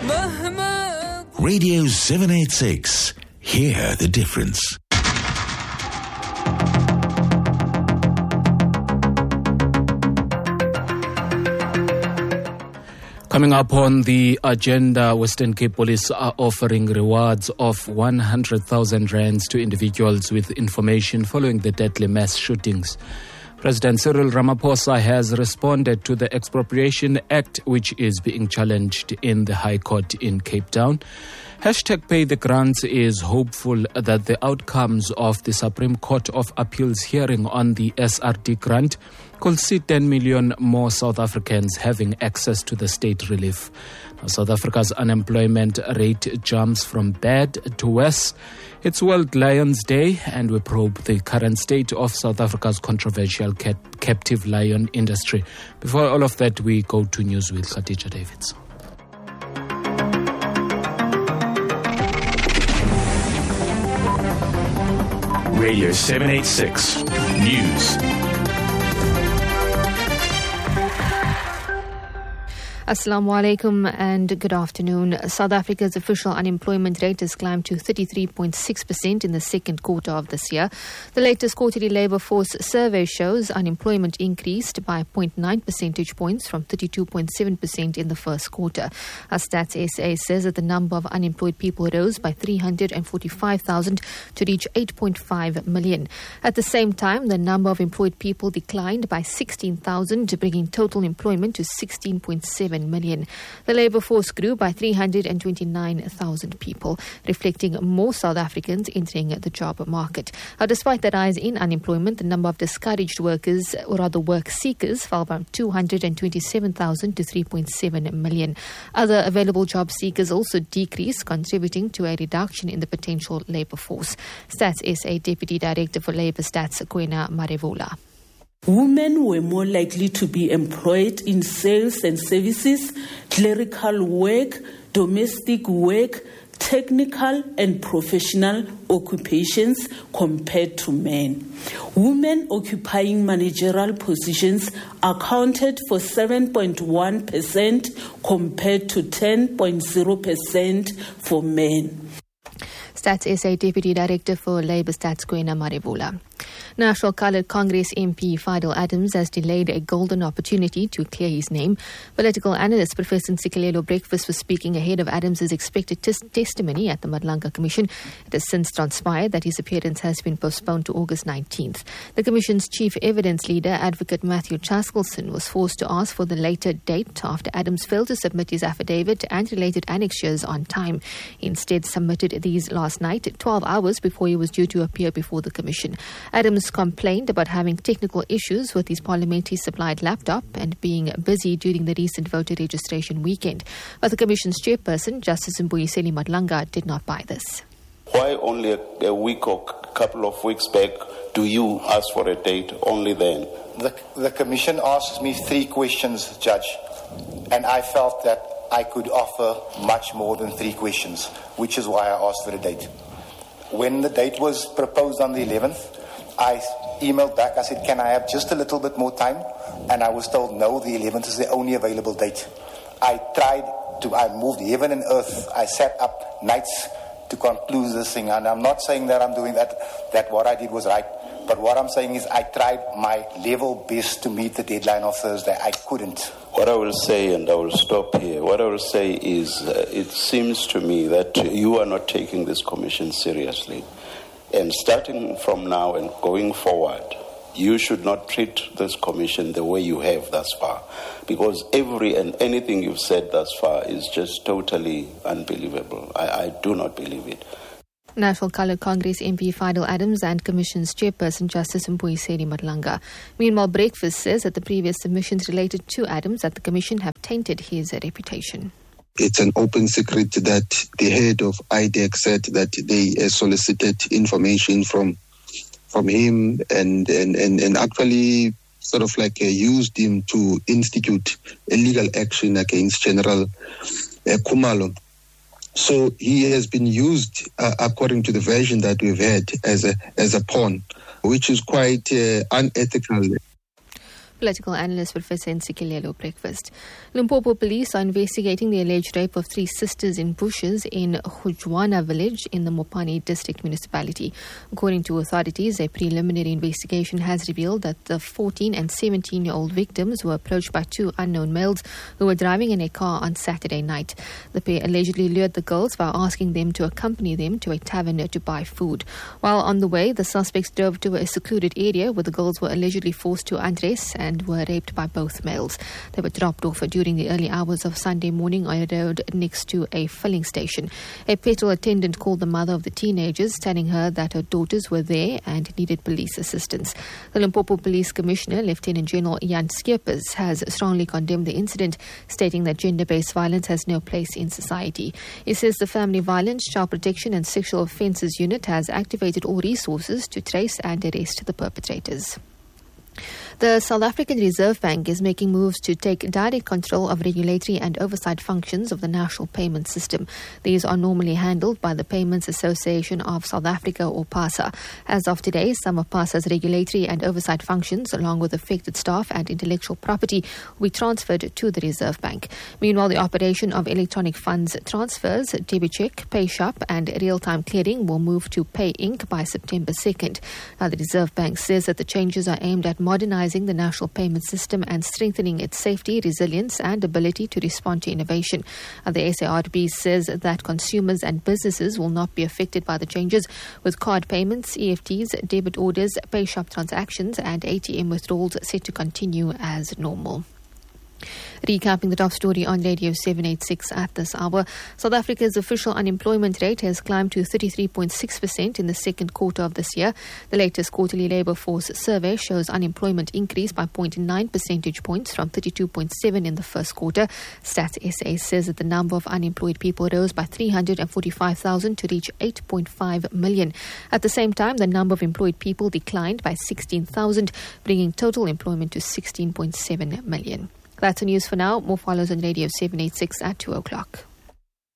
Radio 786. Hear the difference. Coming up on the agenda, Western Cape Police are offering rewards of 100,000 rands to individuals with information following the deadly mass shootings. President Cyril Ramaphosa has responded to the Expropriation Act, which is being challenged in the High Court in Cape Town. Hashtag Pay the Grants is hopeful that the outcomes of the Supreme Court of Appeals hearing on the SRD grant could see 10 million more South Africans having access to the state relief. Now, South Africa's unemployment rate jumps from bad to worse. It's World Lions Day, and we probe the current state of South Africa's controversial captive lion industry. Before all of that, we go to news with Khadija Davids. Radio 786 News. Assalamu alaikum and good afternoon. South Africa's official unemployment rate has climbed to 33.6% in the second quarter of this year. The latest quarterly labour force survey shows unemployment increased by 0.9 percentage points from 32.7% in the first quarter. Stats SA says that the number of unemployed people rose by 345,000 to reach 8.5 million. At the same time, the number of employed people declined by 16,000, bringing total employment to 16.7 million. The labour force grew by 329,000 people, reflecting more South Africans entering the job market. Despite the rise in unemployment, the number of discouraged workers, or rather work seekers, fell from 227,000 to 3.7 million. Other available job seekers also decreased, contributing to a reduction in the potential labour force. Stats SA Deputy Director for Labour Stats, Kwena Marevula. Women were more likely to be employed in sales and services, clerical work, domestic work, technical and professional occupations compared to men. Women occupying managerial positions accounted for 7.1% compared to 10.0% for men. Stats SA Deputy Director for Labour Stats, Kwena Marevula. National Coloured Congress MP Fidel Adams has delayed a golden opportunity to clear his name. Political analyst Professor Ntsikelelo Breakfast was speaking ahead of Adams' expected testimony at the Madlanga Commission. It has since transpired that his appearance has been postponed to August 19th. The Commission's chief evidence leader, Advocate Matthew Chaskelson, was forced to ask for the later date after Adams failed to submit his affidavit and related annexures on time. He instead submitted these last night, 12 hours before he was due to appear before the Commission. Adams complained about having technical issues with his parliamentary supplied laptop and being busy during the recent voter registration weekend. But the Commission's chairperson, Justice Mbuyiseni Madlanga, did not buy this. Why only a week or a couple of weeks back do you ask for a date only then? The Commission asked me 3 questions, Judge, and I felt that I could offer much more than 3 questions, which is why I asked for a date. When the date was proposed on the 11th, I emailed back, I said, can I have just a little bit more time? And I was told, no, the 11th is the only available date. I moved heaven and earth. I sat up nights to conclude this thing. And I'm not saying that I'm doing that what I did was right. But what I'm saying is I tried my level best to meet the deadline of Thursday. I couldn't. What I will say, and I will stop here, what I will say is it seems to me that you are not taking this commission seriously. And starting from now and going forward, you should not treat this commission the way you have thus far. Because every and anything you've said thus far is just totally unbelievable. I do not believe it. National Coloured Congress MP Fidel Adams and Commission's chairperson Justice Mbuyiseni Madlanga. Meanwhile, Breakfast says that the previous submissions related to Adams at the Commission have tainted his reputation. It's an open secret that the head of IDEC said that they solicited information from him and actually sort of like used him to institute a legal action against General Khumalo. So he has been used, according to the version that we've had, as a pawn, which is quite unethical. Political analyst Professor Nsikilelo breakfast. Limpopo police are investigating the alleged rape of 3 sisters in bushes in Khujwana village in the Mopani district municipality. According to authorities, a preliminary investigation has revealed that the 14 and 17-year-old victims were approached by 2 unknown males who were driving in a car on Saturday night. The pair allegedly lured the girls by asking them to accompany them to a tavern to buy food. While on the way, the suspects drove to a secluded area where the girls were allegedly forced to undress and were raped by both males. They were dropped off during the early hours of Sunday morning on a road next to a filling station. A petrol attendant called the mother of the teenagers, telling her that her daughters were there and needed police assistance. The Limpopo Police Commissioner, Lieutenant General Jan Skeepers, has strongly condemned the incident, stating that gender-based violence has no place in society. He says the Family Violence, Child Protection and Sexual Offences Unit has activated all resources to trace and arrest the perpetrators. The South African Reserve Bank is making moves to take direct control of regulatory and oversight functions of the national payment system. These are normally handled by the Payments Association of South Africa, or PASA. As of today, some of PASA's regulatory and oversight functions, along with affected staff and intellectual property, will be transferred to the Reserve Bank. Meanwhile, the operation of electronic funds transfers, debit check, pay shop and real-time clearing will move to Pay Inc. by September 2nd. Now, the Reserve Bank says that the changes are aimed at modernizing the national payment system and strengthening its safety, resilience and ability to respond to innovation. The SARB says that consumers and businesses will not be affected by the changes, with card payments, EFTs, debit orders, pay shop transactions and ATM withdrawals set to continue as normal. Recapping the top story on Radio 786 at this hour. South Africa's official unemployment rate has climbed to 33.6% in the second quarter of this year. The latest quarterly labour force survey shows unemployment increased by 0.9 percentage points from 32.7 in the first quarter. Stats SA says that the number of unemployed people rose by 345,000 to reach 8.5 million. At the same time, the number of employed people declined by 16,000, bringing total employment to 16.7 million. That's the news for now. More follows on Radio 786 at 2 o'clock.